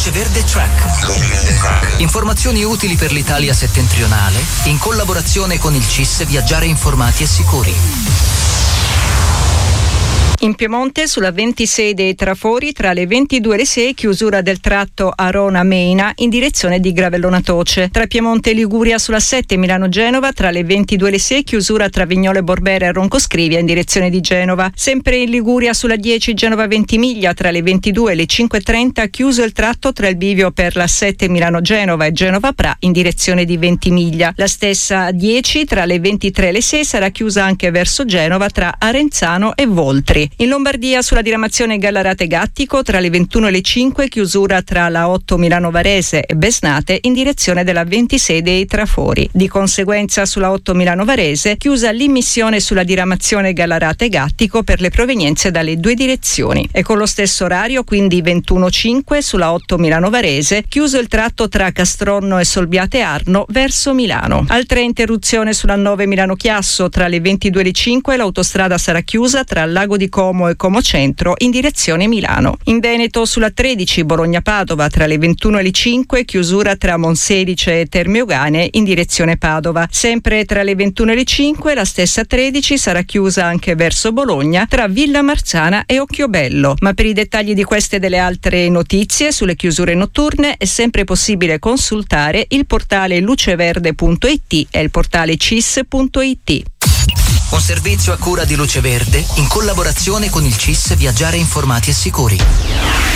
Luce Verde Track. Informazioni utili per l'Italia settentrionale in collaborazione con il CIS Viaggiare informati e sicuri. In Piemonte, sulla 26 dei Trafori, tra le 22 e le 6, chiusura del tratto Arona-Meina in direzione di Gravellona Toce. Tra Piemonte e Liguria, sulla 7 Milano-Genova, tra le 22 e le 6, chiusura tra Vignole Borbera e Roncoscrivia in direzione di Genova. Sempre in Liguria, sulla 10 Genova-Ventimiglia, tra le 22 e le 5.30, chiuso il tratto tra il bivio per la 7 Milano-Genova e Genova-Pra in direzione di Ventimiglia. La stessa 10, tra le 23 e le 6, sarà chiusa anche verso Genova tra Arenzano e Voltri. In Lombardia, sulla diramazione Gallarate-Gattico, tra le 21 e le 5, chiusura tra la 8 Milano Varese e Besnate in direzione della 26 dei Trafori. Di conseguenza, sulla 8 Milano Varese, chiusa l'immissione sulla diramazione Gallarate-Gattico per le provenienze dalle due direzioni. E con lo stesso orario, quindi 21.5, sulla 8 Milano Varese, chiuso il tratto tra Castronno e Solbiate Arno verso Milano. Altra interruzione sulla 9 Milano Chiasso, tra le 22 e le 5, l'autostrada sarà chiusa tra Lago di Como e Como Centro in direzione Milano. In Veneto, sulla 13 Bologna-Padova, tra le 21 e le 5, chiusura tra Monselice e Termiogane in direzione Padova. Sempre tra le 21 e le 5, la stessa 13 sarà chiusa anche verso Bologna tra Villa Marzana e Occhiobello. Ma per i dettagli di queste e delle altre notizie sulle chiusure notturne è sempre possibile consultare il portale luceverde.it e il portale cis.it. Un servizio a cura di Luce Verde in collaborazione con il CIS Viaggiare informati e sicuri.